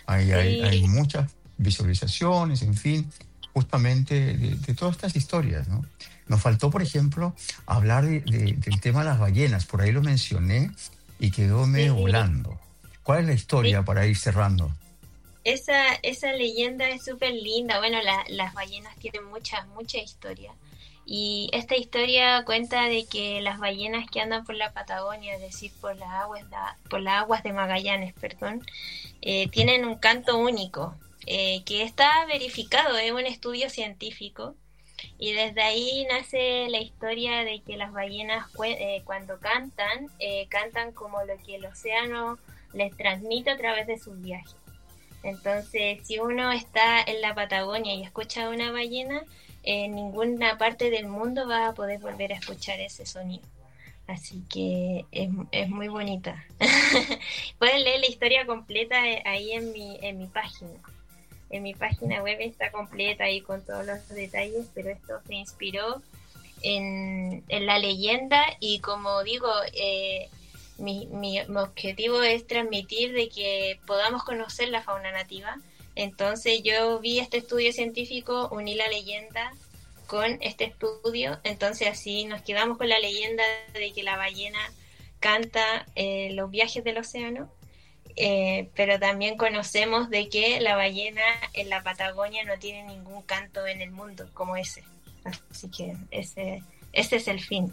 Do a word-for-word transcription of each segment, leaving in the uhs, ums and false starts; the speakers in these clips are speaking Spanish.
Hay, Sí. hay, hay muchas visualizaciones, en fin, justamente de, de todas estas historias, ¿no? Nos faltó, por ejemplo, hablar de- de- del tema de las ballenas. Por ahí lo mencioné y quedó medio Sí, volando. ¿Cuál es la sí. historia para ir cerrando? Esa, esa leyenda es súper linda. Bueno, la- las ballenas tienen mucha, mucha historia. Y esta historia cuenta de que las ballenas que andan por la Patagonia, es decir, por las aguas, da- por las aguas de Magallanes, perdón, eh, tienen un canto único, eh, que está verificado, es un estudio científico. Y desde ahí nace la historia de que las ballenas cue- eh, cuando cantan, eh, cantan como lo que el océano les transmite a través de sus viajes. Entonces, si uno está en la Patagonia y escucha a una ballena, en ninguna parte del mundo va a poder volver a escuchar ese sonido. Así que es, es muy bonita. Pueden leer la historia completa eh, ahí en mi, en mi página. En mi página web está completa ahí con todos los detalles, pero esto se inspiró en, en la leyenda y como digo, eh, mi, mi, mi objetivo es transmitir de que podamos conocer la fauna nativa. Entonces yo vi este estudio científico, uní la leyenda con este estudio, entonces así nos quedamos con la leyenda de que la ballena canta eh, los viajes del océano. Eh, pero también conocemos de que la ballena en la Patagonia no tiene ningún canto en el mundo como ese. Así que ese, ese es el fin.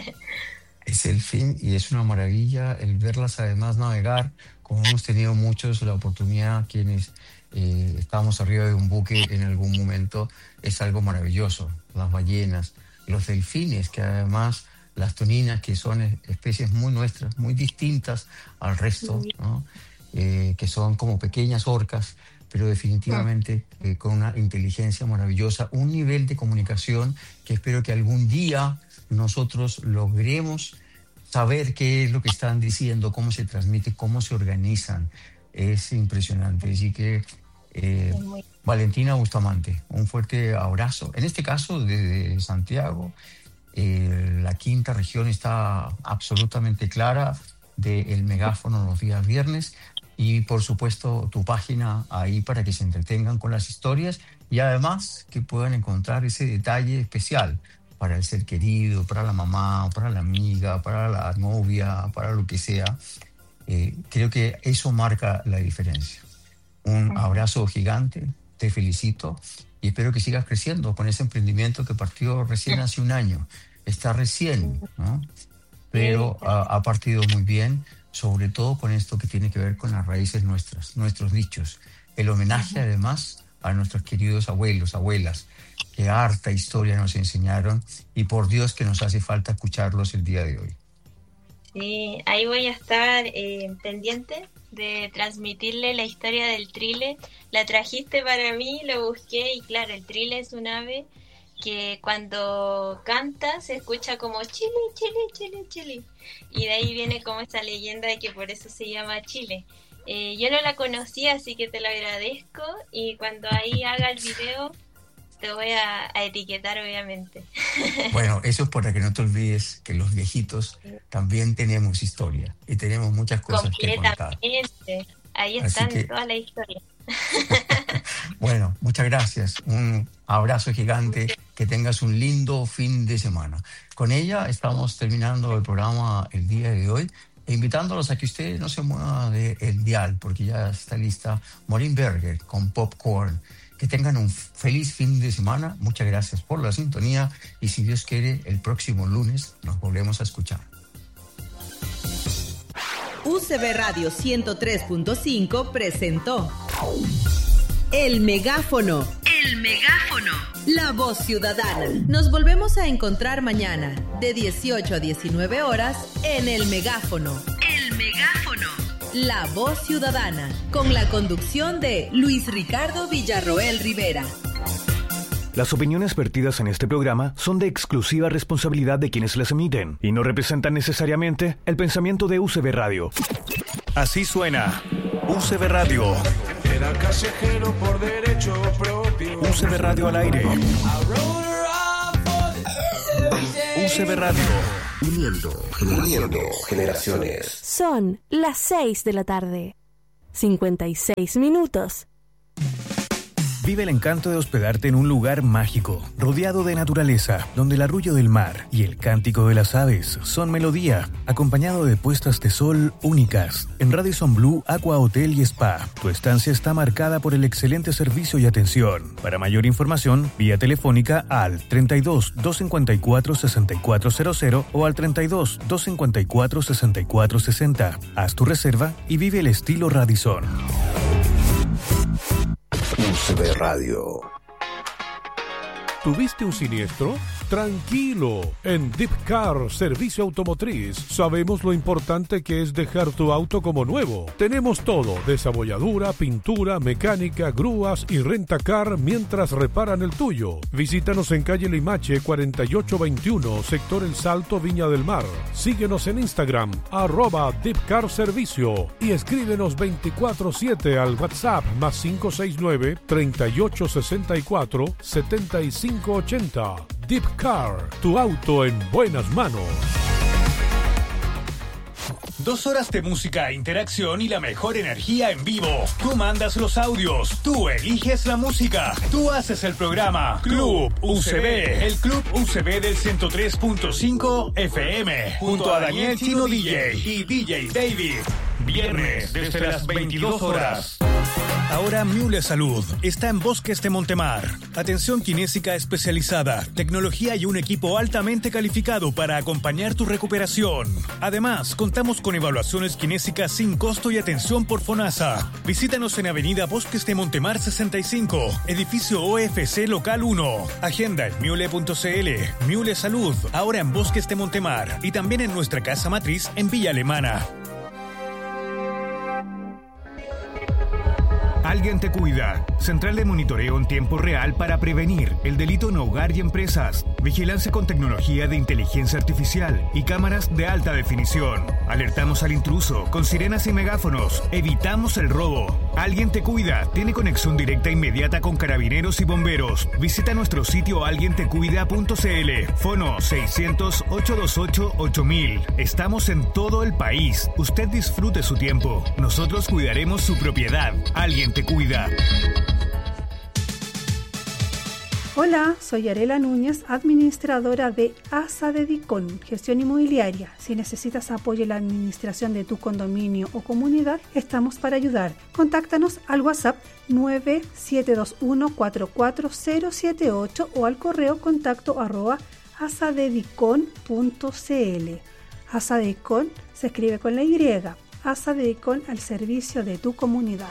Es el fin y es una maravilla el verlas además navegar, como hemos tenido muchos la oportunidad, quienes eh, estábamos arriba de un buque en algún momento, es algo maravilloso. Las ballenas, los delfines, que además las toninas, que son es- especies muy nuestras, muy distintas al resto, ¿no? Eh, que son como pequeñas orcas, pero definitivamente eh, con una inteligencia maravillosa, un nivel de comunicación que espero que algún día nosotros logremos saber qué es lo que están diciendo, cómo se transmite, cómo se organizan. Es impresionante. Así que, eh, Es muy... Valentina Bustamante, un fuerte abrazo. En este caso, desde Santiago, eh, la quinta región está absolutamente clara del megáfono los días viernes y por supuesto tu página ahí para que se entretengan con las historias y además que puedan encontrar ese detalle especial para el ser querido, para la mamá, para la amiga, para la novia, para lo que sea. Eh, creo que eso marca la diferencia. Un abrazo gigante, te felicito y espero que sigas creciendo con ese emprendimiento que partió recién hace un año. Está recién, ¿no? Sí, Pero ha, ha partido muy bien, sobre todo con esto que tiene que ver con las raíces nuestras, nuestros dichos. El homenaje además a nuestros queridos abuelos, abuelas, que harta historia nos enseñaron y por Dios que nos hace falta escucharlos el día de hoy. sí, ahí voy a estar eh, pendiente de transmitirle la historia del trile. La trajiste para mí, lo busqué y claro, el trile es un ave que cuando canta se escucha como Chile, Chile, Chile, Chile. Y de ahí viene como esa leyenda de que por eso se llama Chile. Eh, yo no la conocía, así que te lo agradezco y cuando ahí haga el video te voy a, a etiquetar obviamente. Bueno, eso es para que no te olvides que los viejitos también tenemos historia y tenemos muchas cosas que contar. Completamente. Ahí Así están que, todas las historias. bueno, muchas gracias. Un abrazo gigante. Que tengas un lindo fin de semana. Con ella estamos terminando el programa el día de hoy e invitándolos a que ustedes no se muevan del dial porque ya está lista Maureen Berger con Popcorn. Que tengan un feliz fin de semana. Muchas gracias por la sintonía y si Dios quiere, el próximo lunes nos volvemos a escuchar. U C B Radio ciento tres punto cinco presentó El Megáfono. El Megáfono. La voz ciudadana. Nos volvemos a encontrar mañana de dieciocho a diecinueve horas en El Megáfono. El Megáfono. La voz ciudadana. Con la conducción de Luis Ricardo Villarroel Rivera. Las opiniones vertidas en este programa son de exclusiva responsabilidad de quienes las emiten y no representan necesariamente el pensamiento de U C B Radio. Así suena U C B Radio. Era callejero por derecho propio. U C B Radio al aire. U C B Radio. Uniendo, uniendo generaciones. Son las seis de la tarde. cincuenta y seis minutos. Vive el encanto de hospedarte en un lugar mágico, rodeado de naturaleza, donde el arrullo del mar y el cántico de las aves son melodía, acompañado de puestas de sol únicas. En Radisson Blu Aqua Hotel y Spa, tu estancia está marcada por el excelente servicio y atención. Para mayor información, vía telefónica al treinta y dos, doscientos cincuenta y cuatro, sesenta y cuatro cero cero o al treinta y dos, doscientos cincuenta y cuatro, sesenta y cuatro sesenta. Haz tu reserva y vive el estilo Radisson. U C B Radio. ¿Tuviste un siniestro? Tranquilo, en Deep Car Servicio Automotriz sabemos lo importante que es dejar tu auto como nuevo. Tenemos todo, desabolladura, pintura, mecánica, grúas y rentacar mientras reparan el tuyo. Visítanos en calle Limache cuarenta y ocho veintiuno, sector El Salto, Viña del Mar. Síguenos en Instagram, arroba Deep Car Servicio y escríbenos veinticuatro siete al WhatsApp más cinco seis nueve, treinta y ocho sesenta y cuatro, setenta y cinco ochenta. Deep Car, tu auto en buenas manos. Dos horas de música, interacción y la mejor energía en vivo. Tú mandas los audios, tú eliges la música, tú haces el programa. Club U C B, el Club U C B del ciento tres punto cinco F M, junto a Daniel Chino D J y D J David. Viernes desde las veintidós horas. Ahora Mule Salud está en Bosques de Montemar. Atención kinésica especializada, tecnología y un equipo altamente calificado para acompañar tu recuperación. Además, contamos con evaluaciones kinésicas sin costo y atención por FONASA. Visítanos en Avenida Bosques de Montemar sesenta y cinco, edificio O F C Local uno. Agenda en mule punto c l. Mule Salud, ahora en Bosques de Montemar y también en nuestra casa matriz en Villa Alemana. Alguien te cuida. Central de monitoreo en tiempo real para prevenir el delito en hogar y empresas. Vigilancia con tecnología de inteligencia artificial y cámaras de alta definición. Alertamos al intruso con sirenas y megáfonos. Evitamos el robo. Alguien te cuida. Tiene conexión directa inmediata con carabineros y bomberos. Visita nuestro sitio alguien te cuida punto c l. Fono seiscientos, ochocientos veintiocho, ocho mil. Estamos en todo el país. Usted disfrute su tiempo. Nosotros cuidaremos su propiedad. Alguien te cuida. Hola, soy Arela Núñez, administradora de Asadedicon, gestión inmobiliaria. Si necesitas apoyo en la administración de tu condominio o comunidad, estamos para ayudar. Contáctanos al WhatsApp nueve siete dos uno, cuatro cuatro cero siete ocho o al correo contacto arroba asadedicon punto c l. Asadedicon se escribe con la Y. Asadedicon al servicio de tu comunidad.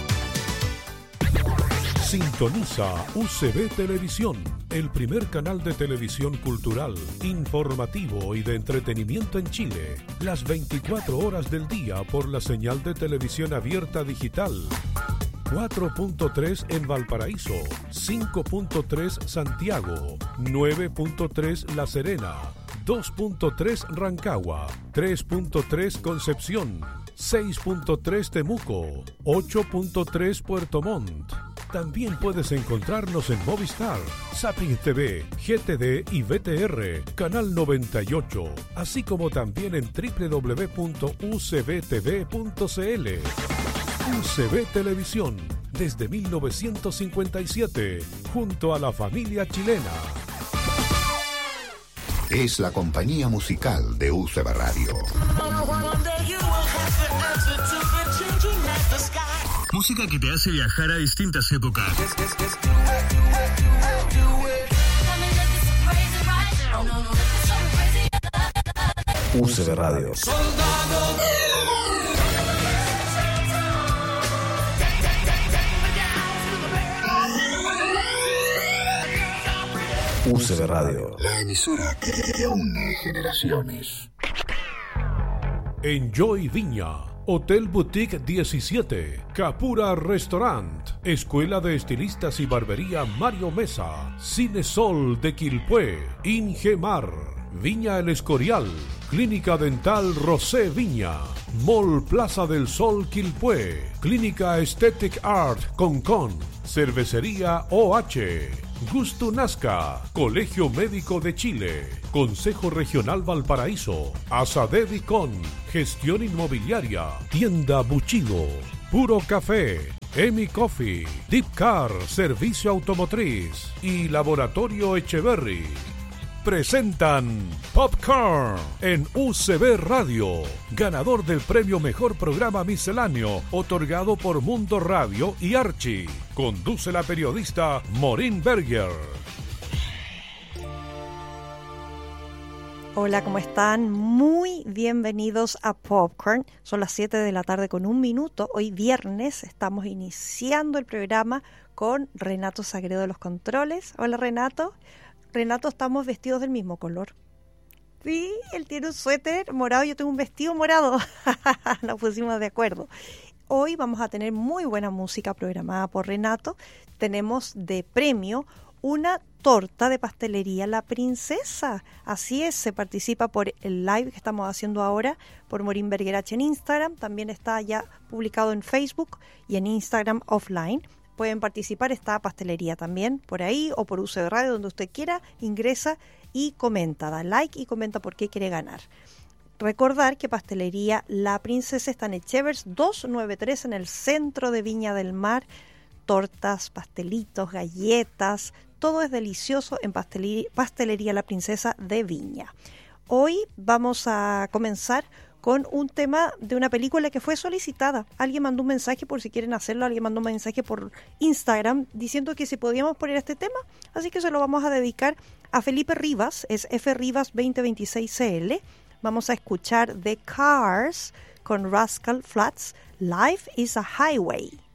Sintoniza U C B Televisión, el primer canal de televisión cultural, informativo y de entretenimiento en Chile, las veinticuatro horas del día por la señal de televisión abierta digital. cuatro punto tres en Valparaíso, cinco punto tres Santiago, nueve punto tres La Serena, dos punto tres Rancagua, tres punto tres Concepción, seis punto tres Temuco, ocho punto tres Puerto Montt. También puedes encontrarnos en Movistar, Zapping T V, G T D y V T R, Canal noventa y ocho, así como también en doble u doble u doble u punto u c b t v punto c l. U C B Televisión, desde mil novecientos cincuenta y siete, junto a la familia chilena. Es la compañía musical de U C B Radio. Música que te hace viajar a distintas épocas. U C B Radio. U C B Radio, la emisora que une generaciones. Enjoy Viña, Hotel Boutique diecisiete, Capura Restaurant, Escuela de Estilistas y Barbería Mario Mesa, Cine Sol de Quilpué, Ingemar, Viña El Escorial, Clínica Dental Rosé Viña, Mall Plaza del Sol Quilpué, Clínica Aesthetic Art Concon, Cervecería O H, Gusto Nazca, Colegio Médico de Chile, Consejo Regional Valparaíso, Asadedicon, Gestión Inmobiliaria, Tienda Buchido, Puro Café, Emi Coffee, Deep Car, Servicio Automotriz y Laboratorio Echeverry presentan Popcorn en U C B Radio, ganador del premio Mejor Programa Misceláneo, otorgado por Mundo Radio y Archie. Conduce la periodista Maureen Berger. Hola, ¿cómo están? Muy bienvenidos a Popcorn. Son las siete de la tarde con un minuto. Hoy viernes estamos iniciando el programa con Renato Sagredo de los Controles. Hola, Renato. Renato, estamos vestidos del mismo color. Sí, él tiene un suéter morado, yo tengo un vestido morado. Nos pusimos de acuerdo. Hoy vamos a tener muy buena música programada por Renato. Tenemos de premio una torta de pastelería La Princesa. Así es, se participa por el live que estamos haciendo ahora por Maureen Berger H en Instagram. También está ya publicado en Facebook y en Instagram offline. Pueden participar, está pastelería también por ahí o por U C B Radio, donde usted quiera, ingresa y comenta, da like y comenta por qué quiere ganar. Recordar que Pastelería La Princesa está en Echevers doscientos noventa y tres en el centro de Viña del Mar. Tortas, pastelitos, galletas, todo es delicioso en Pastelería, Pastelería La Princesa de Viña. Hoy vamos a comenzar con un tema de una película que fue solicitada. Alguien mandó un mensaje, por si quieren hacerlo, alguien mandó un mensaje por Instagram diciendo que si podíamos poner este tema, así que se lo vamos a dedicar a Felipe Rivas, es F Rivas veinte veintiséis C L. Vamos a escuchar The Cars con Rascal Flatts, Life is a Highway.